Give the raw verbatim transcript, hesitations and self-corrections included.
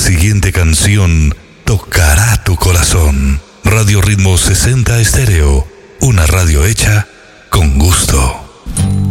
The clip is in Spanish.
siguiente canción tocará tu corazón. Radio Ritmo sesenta Estéreo, una radio hecha con gusto.